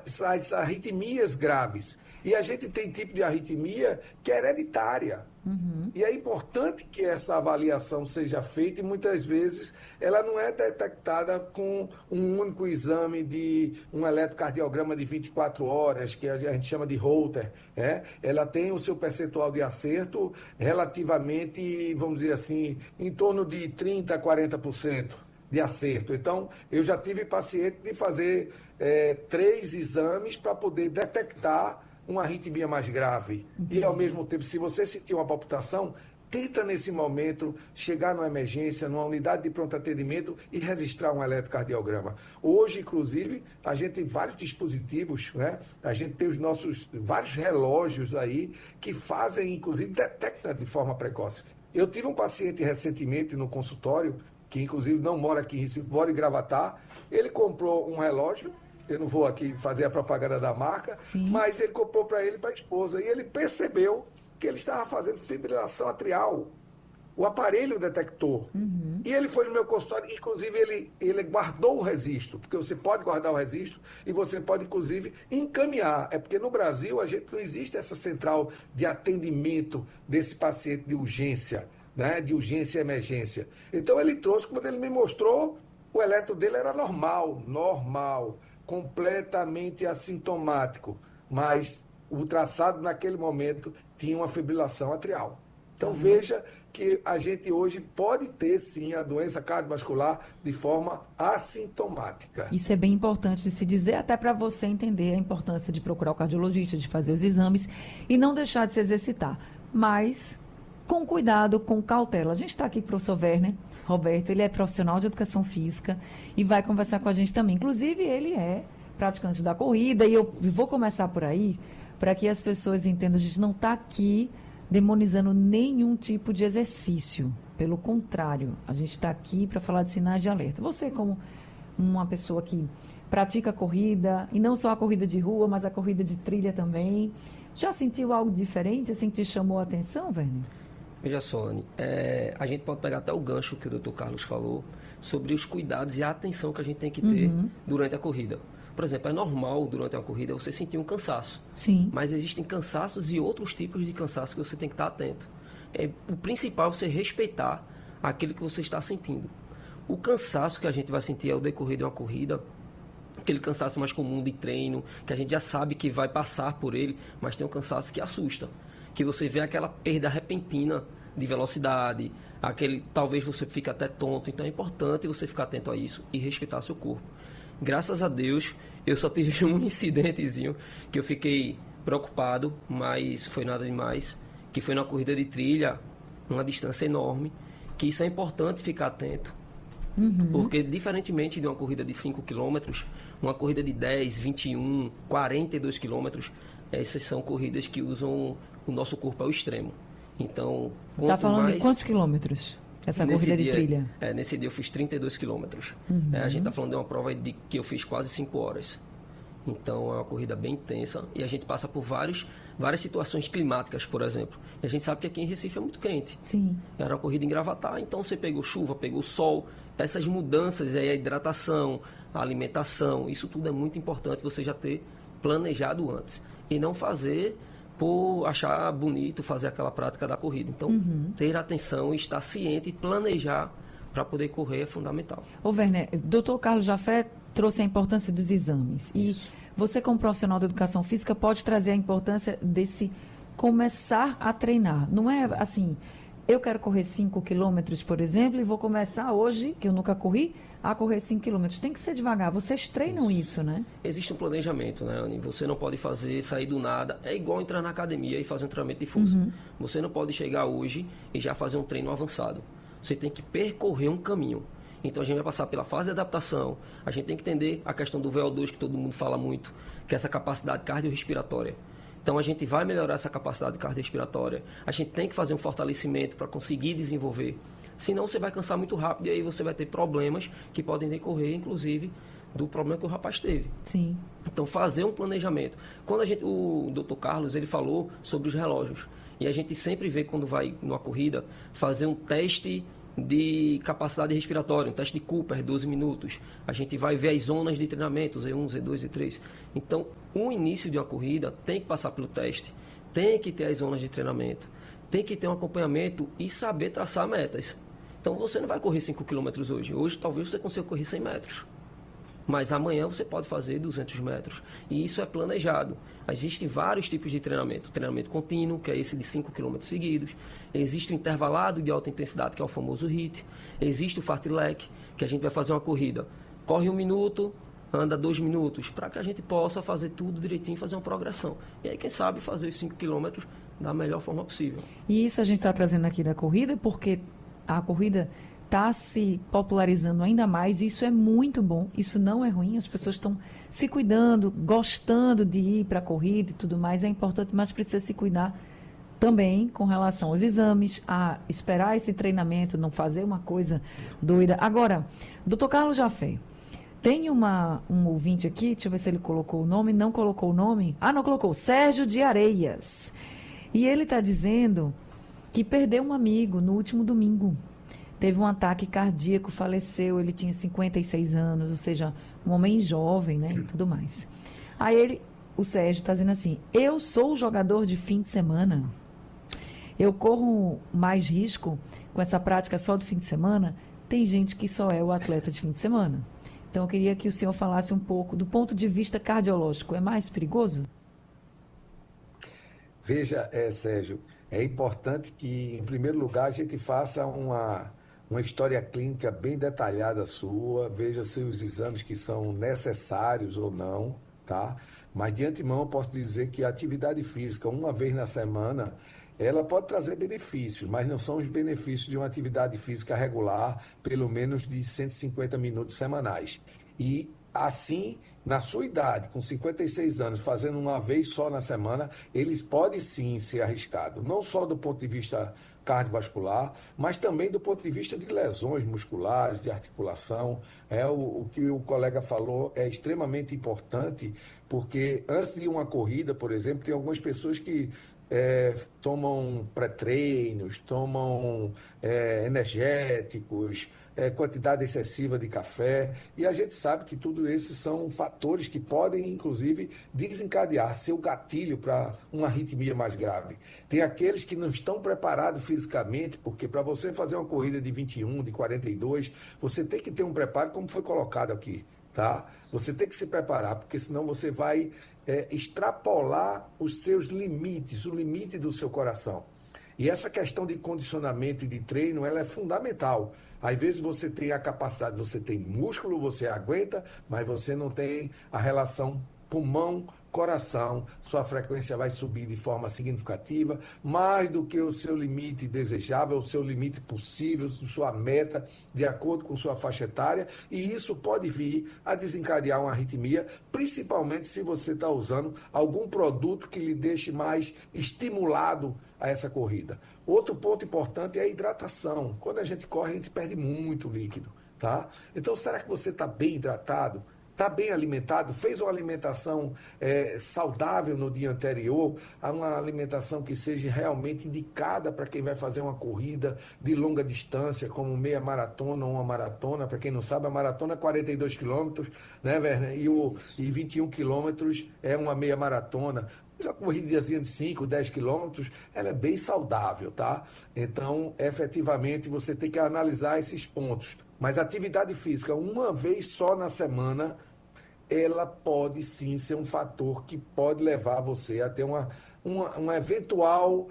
as arritmias graves. E a gente tem tipo de arritmia que é hereditária. E é importante que essa avaliação seja feita e muitas vezes ela não é detectada com um único exame de um eletrocardiograma de 24 horas, que a gente chama de Holter. Ela tem o seu percentual de acerto relativamente, vamos dizer assim, em torno de 30% a 40% de acerto. Então, eu já tive paciente de fazer 3 exames para poder detectar uma arritmia mais grave. E, ao mesmo tempo, se você sentir uma palpitação, tenta, nesse momento, chegar numa emergência, numa unidade de pronto atendimento e registrar um eletrocardiograma. Hoje, inclusive, a gente tem vários dispositivos, né? A gente tem os nossos vários relógios aí que fazem, inclusive, detectam de forma precoce. Eu tive um paciente recentemente no consultório, que inclusive não mora aqui em Recife, mora em Gravatá. Ele comprou um relógio, eu não vou aqui fazer a propaganda da marca, Sim. mas ele comprou para ele e para a esposa. E ele percebeu que ele estava fazendo fibrilação atrial, o aparelho detector. E ele foi no meu consultório, inclusive ele guardou o registro, porque você pode guardar o registro e você pode, inclusive, encaminhar. É porque no Brasil a gente não existe essa central de atendimento desse paciente de urgência, né? De urgência e emergência. Então ele trouxe, quando ele me mostrou, o eletro dele era normal, completamente assintomático, mas o traçado naquele momento tinha uma fibrilação atrial. Então veja que a gente hoje pode ter sim a doença cardiovascular de forma assintomática. Isso é bem importante de se dizer, até para você entender a importância de procurar o cardiologista, de fazer os exames e não deixar de se exercitar. Mas com cuidado, com cautela. A gente está aqui com o professor Werner Roberto, ele é profissional de educação física e vai conversar com a gente também. Inclusive, ele é praticante da corrida e eu vou começar por aí para que as pessoas entendam. A gente não está aqui demonizando nenhum tipo de exercício. Pelo contrário, a gente está aqui para falar de sinais de alerta. Você, como uma pessoa que pratica corrida, e não só a corrida de rua, mas a corrida de trilha também, já sentiu algo diferente, assim, que te chamou a atenção, Werner? Veja só, Anny, a gente pode pegar até o gancho que o Dr. Carlos falou sobre os cuidados e a atenção que a gente tem que ter durante a corrida. Por exemplo, é normal durante a corrida você sentir um cansaço. Sim. Mas existem cansaços e outros tipos de cansaço que você tem que estar atento. O principal é você respeitar aquilo que você está sentindo. O cansaço que a gente vai sentir ao decorrer de uma corrida, aquele cansaço mais comum de treino, que a gente já sabe que vai passar por ele, mas tem um cansaço que assusta. Que você vê aquela perda repentina de velocidade, talvez você fique até tonto. Então é importante você ficar atento a isso e respeitar seu corpo. Graças a Deus, eu só tive um incidentezinho que eu fiquei preocupado, mas foi nada demais, que foi na corrida de trilha, uma distância enorme, que isso é importante ficar atento, porque diferentemente de uma corrida de 5 km, uma corrida de 10, 21, 42 km, essas são corridas que usam o nosso corpo ao extremo. Então, Está falando de quantos quilômetros? Essa corrida de trilha? Nesse dia eu fiz 32 quilômetros. A gente está falando de uma prova que eu fiz quase 5 horas. Então é uma corrida bem intensa e a gente passa por várias situações climáticas, por exemplo. E a gente sabe que aqui em Recife é muito quente. Sim. Era uma corrida em Gravatá, então você pegou chuva, pegou sol. Essas mudanças aí, a hidratação, a alimentação, isso tudo é muito importante você já ter planejado antes. E não fazer por achar bonito fazer aquela prática da corrida. Então, ter atenção, estar ciente e planejar para poder correr é fundamental. Ô, Werner, o doutor Carlos Jafé trouxe a importância dos exames. Isso. E você, como profissional da educação física, pode trazer a importância desse começar a treinar. Não é assim, eu quero correr 5 quilômetros, por exemplo, e vou começar hoje, que eu nunca corri, a correr 5 quilômetros. Tem que ser devagar. Vocês treinam isso, né? Existe um planejamento, né, Anny? Você não pode sair do nada. É igual entrar na academia e fazer um treinamento de força. Você não pode chegar hoje e já fazer um treino avançado. Você tem que percorrer um caminho. Então a gente vai passar pela fase de adaptação. A gente tem que entender a questão do VO2, que todo mundo fala muito, que é essa capacidade cardiorrespiratória. Então a gente vai melhorar essa capacidade cardiorrespiratória. A gente tem que fazer um fortalecimento para conseguir desenvolver. Senão você vai cansar muito rápido e aí você vai ter problemas que podem decorrer, inclusive, do problema que o rapaz teve. Sim. Então, fazer um planejamento. O Dr. Carlos, ele falou sobre os relógios. E a gente sempre vê, quando vai numa corrida, fazer um teste de capacidade respiratória, um teste de Cooper, 12 minutos. A gente vai ver as zonas de treinamento, Z1, Z2, Z3. Então, o início de uma corrida tem que passar pelo teste, tem que ter as zonas de treinamento, tem que ter um acompanhamento e saber traçar metas. Então, você não vai correr 5 km hoje. Hoje, talvez você consiga correr 100 metros. Mas amanhã você pode fazer 200 metros. E isso é planejado. Existem vários tipos de treinamento. Treinamento contínuo, que é esse de 5 km seguidos. Existe o intervalado de alta intensidade, que é o famoso HIIT. Existe o fartlek, que a gente vai fazer uma corrida. Corre 1 minuto, anda 2 minutos, para que a gente possa fazer tudo direitinho e fazer uma progressão. E aí, quem sabe, fazer os 5 km da melhor forma possível. E isso a gente está trazendo aqui da corrida, porque a corrida está se popularizando ainda mais, e isso é muito bom, isso não é ruim, as pessoas estão se cuidando, gostando de ir para a corrida e tudo mais, é importante, mas precisa se cuidar também com relação aos exames, a esperar esse treinamento, não fazer uma coisa doida. Agora, doutor Carlos Jafé, tem um ouvinte aqui, deixa eu ver se ele colocou o nome, não colocou o nome, não colocou, Sérgio de Areias, e ele está dizendo que perdeu um amigo no último domingo. Teve um ataque cardíaco, faleceu, ele tinha 56 anos, ou seja, um homem jovem, né, e tudo mais. Aí o Sérgio está dizendo assim, eu sou jogador de fim de semana, eu corro mais risco com essa prática só do fim de semana, tem gente que só é o atleta de fim de semana. Então, eu queria que o senhor falasse um pouco, do ponto de vista cardiológico, é mais perigoso? Veja, Sérgio, é importante que, em primeiro lugar, a gente faça uma história clínica bem detalhada sua, veja se os exames que são necessários ou não, tá? Mas de antemão eu posso dizer que a atividade física, uma vez na semana, ela pode trazer benefícios, mas não são os benefícios de uma atividade física regular, pelo menos de 150 minutos semanais. E assim, na sua idade, com 56 anos, fazendo uma vez só na semana, eles podem sim ser arriscados, não só do ponto de vista cardiovascular, mas também do ponto de vista de lesões musculares, de articulação. O que o colega falou é extremamente importante, porque antes de uma corrida, por exemplo, tem algumas pessoas que tomam pré-treinos, tomam energéticos, quantidade excessiva de café, e a gente sabe que tudo esses são fatores que podem, inclusive, desencadear seu gatilho para uma arritmia mais grave. Tem aqueles que não estão preparados fisicamente, porque para você fazer uma corrida de 21, de 42, você tem que ter um preparo, como foi colocado aqui, tá? Você tem que se preparar, porque senão você vai extrapolar os seus limites, o limite do seu coração. E essa questão de condicionamento e de treino, ela é fundamental. Às vezes você tem a capacidade, você tem músculo, você aguenta, mas você não tem a relação pulmão-coração. Sua frequência vai subir de forma significativa, mais do que o seu limite desejável, o seu limite possível, sua meta, de acordo com sua faixa etária. E isso pode vir a desencadear uma arritmia, principalmente se você está usando algum produto que lhe deixe mais estimulado a essa corrida. Outro ponto importante é a hidratação. Quando a gente corre, a gente perde muito líquido, tá? Então, será que você está bem hidratado? Está bem alimentado? Fez uma alimentação saudável no dia anterior? Uma alimentação que seja realmente indicada para quem vai fazer uma corrida de longa distância, como meia maratona ou uma maratona. Para quem não sabe, a maratona é 42 quilômetros, né, Werner? E 21 quilômetros é uma meia maratona. Mas a corridazinha de 5, 10 quilômetros, ela é bem saudável, tá? Então, efetivamente, você tem que analisar esses pontos. Mas a atividade física, uma vez só na semana, ela pode sim ser um fator que pode levar você a ter um eventual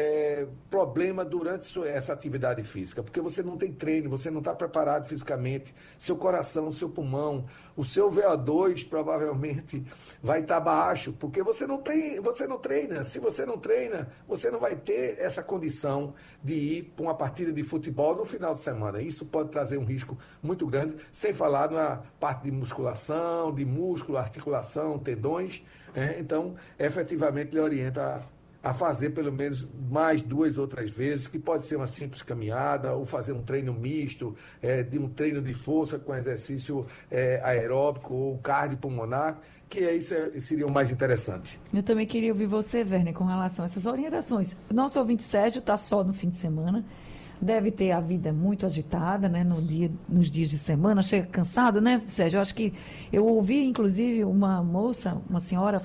problema durante essa atividade física, porque você não tem treino, você não está preparado fisicamente, seu coração, seu pulmão, o seu VO2 provavelmente vai estar baixo, porque você não treina. Se você não treina, você não vai ter essa condição de ir para uma partida de futebol no final de semana. Isso pode trazer um risco muito grande, sem falar na parte de musculação, de músculo, articulação, tendões. Então, efetivamente, ele orienta a fazer pelo menos mais 2 ou 3 vezes, que pode ser uma simples caminhada, ou fazer um treino misto, de um treino de força com exercício aeróbico ou cardiopulmonar, que aí seria o mais interessante. Eu também queria ouvir você, Werner, com relação a essas orientações. Nosso ouvinte Sérgio está só no fim de semana, deve ter a vida muito agitada, né, nos dias de semana, chega cansado, né, Sérgio? Eu acho que eu ouvi, inclusive, uma moça, uma senhora